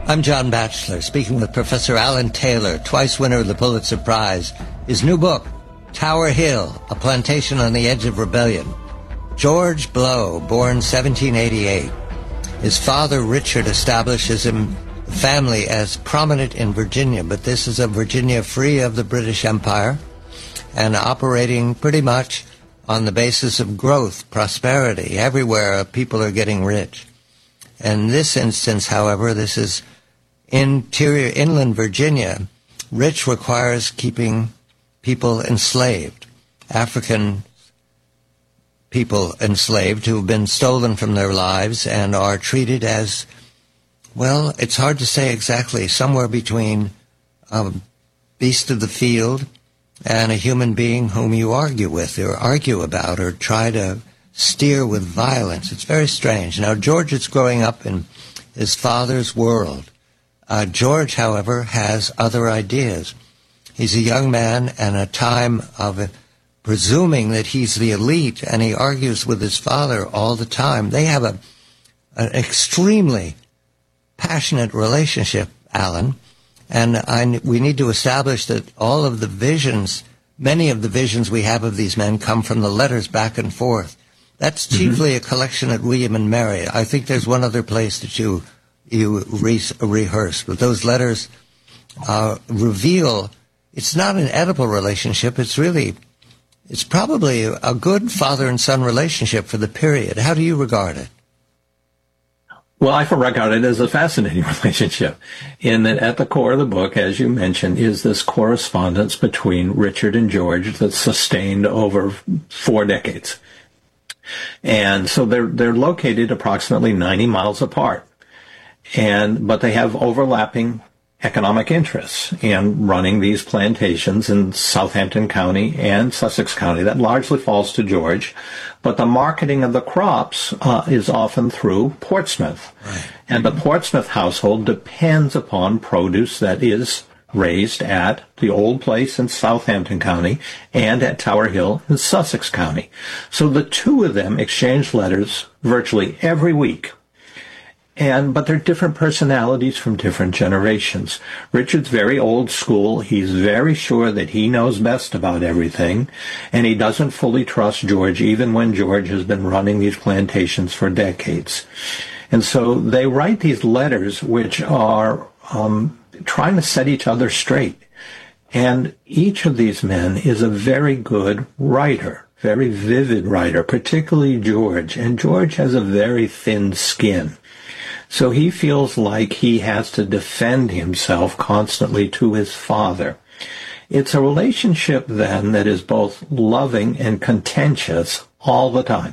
I'm John Batchelor, speaking with Professor Alan Taylor, twice winner of the Pulitzer Prize. His new book, Tower Hill, A Plantation on the Edge of Rebellion. George Blow, born 1788. His father, Richard, establishes him family as prominent in Virginia, but this is a Virginia free of the British Empire and operating pretty much on the basis of growth, prosperity. Everywhere people are getting rich. In this instance, however, this is interior inland Virginia. Rich requires keeping people enslaved, African people enslaved who have been stolen from their lives and are treated as, well, it's hard to say exactly, somewhere between a beast of the field and a human being whom you argue with or argue about or try to steer with violence. It's very strange. Now, George is growing up in his father's world. George, however, has other ideas. He's a young man and a time of presuming that he's the elite, and he argues with his father all the time. They have an extremely passionate relationship, Alan, and we need to establish that all of the visions, many of the visions we have of these men come from the letters back and forth. That's chiefly a collection at William and Mary. I think there's one other place that you rehearse, but those letters reveal it's not an Oedipal relationship. It's probably a good father and son relationship for the period. How do you regard it? Well, I regard it as a fascinating relationship in that at the core of the book, as you mentioned, is this correspondence between Richard and George that's sustained over 4 decades. And so they're located approximately 90 miles apart. But they have overlapping economic interests in running these plantations in Southampton County and Sussex County. That largely falls to George. But the marketing of the crops is often through Portsmouth. Right. And the Portsmouth household depends upon produce that is raised at the old place in Southampton County and at Tower Hill in Sussex County. So the two of them exchange letters virtually every week. But they're different personalities from different generations. Richard's very old school. He's very sure that he knows best about everything, and he doesn't fully trust George, even when George has been running these plantations for decades. And so they write these letters which are trying to set each other straight. And each of these men is a very good writer, very vivid writer, particularly George. And George has a very thin skin. So he feels like he has to defend himself constantly to his father. It's a relationship, then, that is both loving and contentious all the time.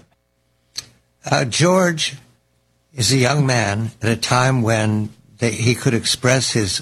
George is a young man at a time when he could express his,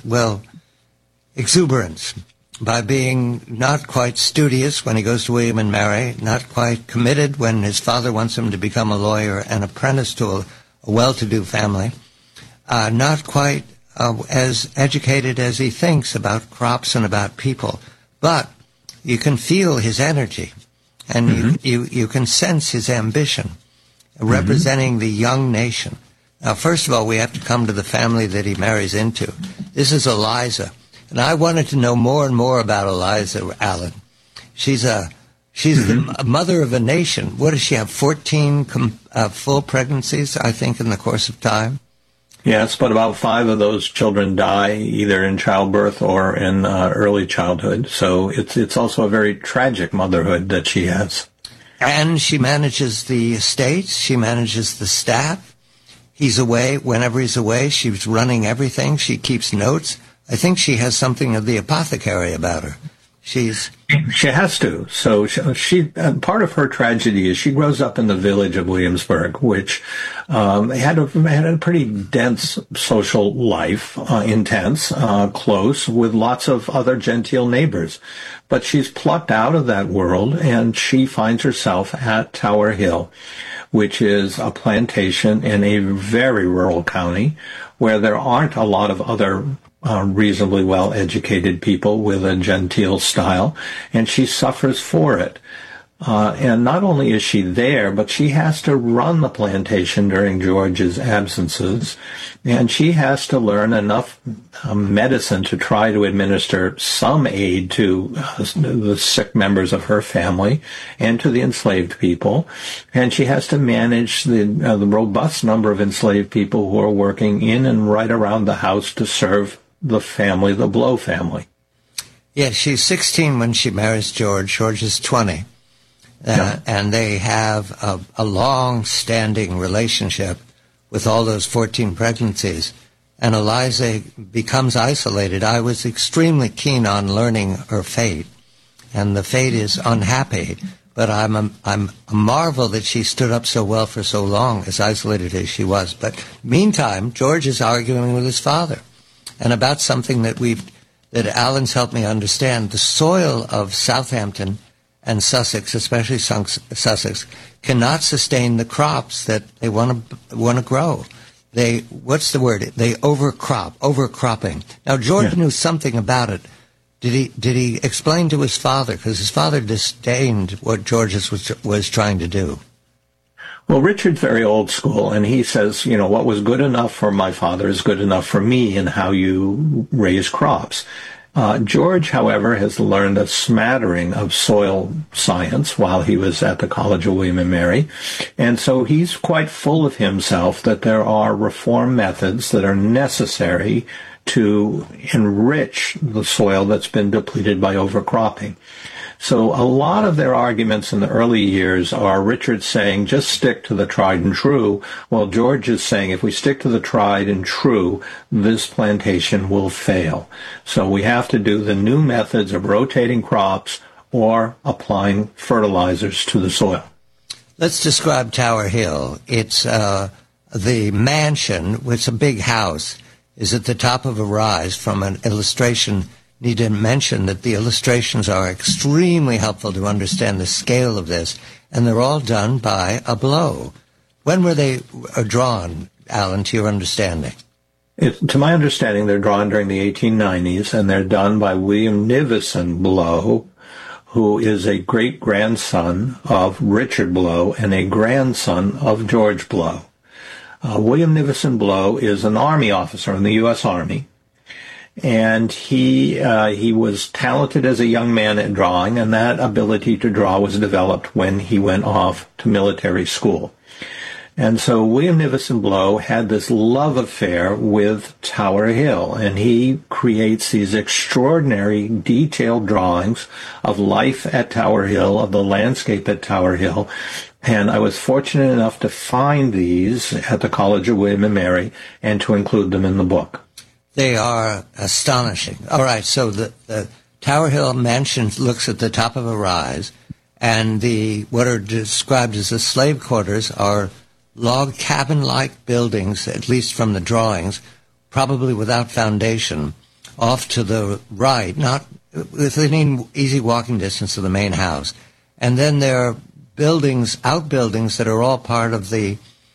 exuberance by being not quite studious when he goes to William and Mary, not quite committed when his father wants him to become a lawyer and apprentice to a well-to-do family, not quite as educated as he thinks about crops and about people. But you can feel his energy, and you can sense his ambition, representing the young nation. Now, first of all, we have to come to the family that he marries into. This is Eliza. And I wanted to know more and more about Eliza, Alan. She's the mother of a nation. What does she have, 14 full pregnancies, I think, in the course of time? Yes, but about 5 of those children die either in childbirth or in early childhood. So it's also a very tragic motherhood that she has. And she manages the estates. She manages the staff. He's away. Whenever he's away, she's running everything. She keeps notes. I think she has something of the apothecary about her. She has to. So she part of her tragedy is she grows up in the village of Williamsburg, which had a pretty dense social life, intense, close, with lots of other genteel neighbors. But she's plucked out of that world, and she finds herself at Tower Hill, which is a plantation in a very rural county where there aren't a lot of other reasonably well-educated people with a genteel style, and she suffers for it. And not only is she there, but she has to run the plantation during George's absences, and she has to learn enough medicine to try to administer some aid to the sick members of her family and to the enslaved people. And she has to manage the robust number of enslaved people who are working in and right around the house to serve the family, the Blow family. Yeah, she's 16 when she marries George. George is 20. And they have a long-standing relationship with all those 14 pregnancies. And Eliza becomes isolated. I was extremely keen on learning her fate, and the fate is unhappy. But I'm a marvel that she stood up so well for so long, as isolated as she was. But meantime, George is arguing with his father, and about something that Alan's helped me understand. The soil of Southampton and Sussex, especially Sussex, cannot sustain the crops that they want to grow. They overcropping. Now George knew something about it. Did he explain to his father? Because his father disdained what George was trying to do. Well, Richard's very old school, and he says, what was good enough for my father is good enough for me in how you raise crops. George, however, has learned a smattering of soil science while he was at the College of William and Mary, and so he's quite full of himself that there are reform methods that are necessary to enrich the soil that's been depleted by overcropping. So a lot of their arguments in the early years are Richard saying, just stick to the tried and true, while George is saying, if we stick to the tried and true, this plantation will fail. So we have to do the new methods of rotating crops or applying fertilizers to the soil. Let's describe Tower Hill. It's the mansion, it's a big house, is at the top of a rise. From an illustration, need to mention that the illustrations are extremely helpful to understand the scale of this, and they're all done by a Blow. When were they drawn, Alan, to your understanding? To my understanding, they're drawn during the 1890s, and they're done by William Nivison Blow, who is a great-grandson of Richard Blow and a grandson of George Blow. William Nivison Blow is an Army officer in the U.S. Army. And he was talented as a young man at drawing, and that ability to draw was developed when he went off to military school. And so William Nivison Blow had this love affair with Tower Hill, and he creates these extraordinary detailed drawings of life at Tower Hill, of the landscape at Tower Hill. And I was fortunate enough to find these at the College of William and Mary and to include them in the book. They are astonishing. All right, so the Tower Hill mansion looks at the top of a rise, and what are described as the slave quarters are log cabin-like buildings, at least from the drawings, probably without foundation, off to the right, not within easy walking distance of the main house. And then there are outbuildings that are all part of the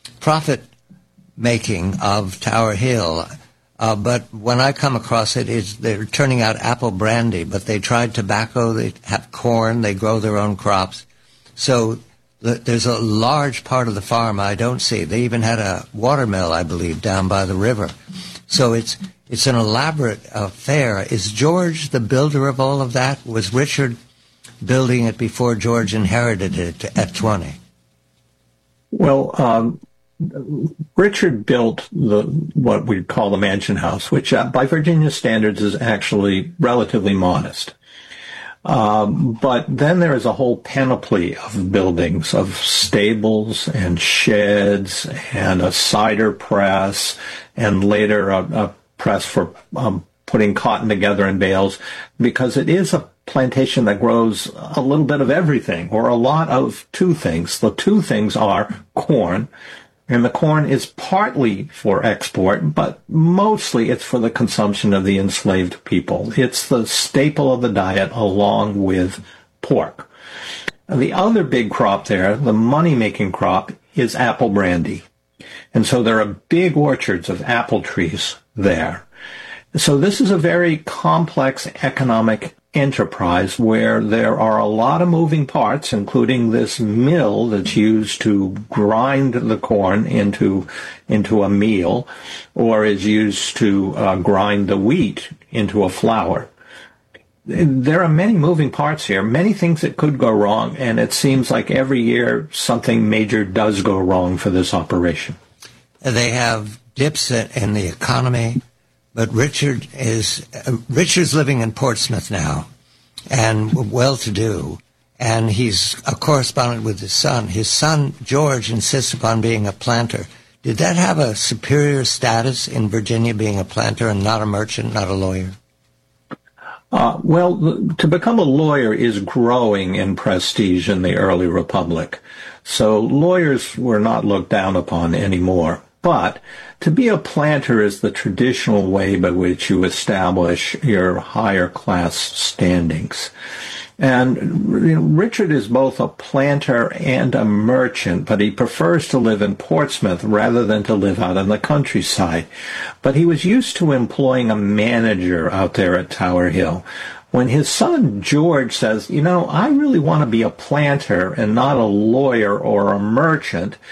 profit-making of Tower Hill. But when I come across it, they're turning out apple brandy, but they tried tobacco, they have corn, they grow their own crops. So there's a large part of the farm I don't see. They even had a watermill, I believe, down by the river. So it's an elaborate affair. Is George the builder of all of that? Was Richard building it before George inherited it at 20? Well, Richard built what we call the mansion house, which by Virginia standards is actually relatively modest. But then there is a whole panoply of buildings, of stables and sheds and a cider press, and later a press for putting cotton together in bales, because it is a plantation that grows a little bit of everything, or a lot of two things. The two things are corn, and the corn is partly for export, but mostly it's for the consumption of the enslaved people. It's the staple of the diet along with pork. The other big crop there, the money-making crop, is apple brandy. And so there are big orchards of apple trees there. So this is a very complex economic enterprise where there are a lot of moving parts, including this mill that's used to grind the corn into a meal, or is used to grind the wheat into a flour. There are many moving parts here, many things that could go wrong, and it seems like every year something major does go wrong for this operation. They have dips in the economy, but Richard's living in Portsmouth now, and well-to-do, and he's a correspondent with his son. His son, George, insists upon being a planter. Did that have a superior status in Virginia, being a planter and not a merchant, not a lawyer? Well, to become a lawyer is growing in prestige in the early republic. So lawyers were not looked down upon anymore. But to be a planter is the traditional way by which you establish your higher class standings. And Richard is both a planter and a merchant, but he prefers to live in Portsmouth rather than to live out in the countryside. But he was used to employing a manager out there at Tower Hill. When his son George says, I really want to be a planter and not a lawyer or a merchant,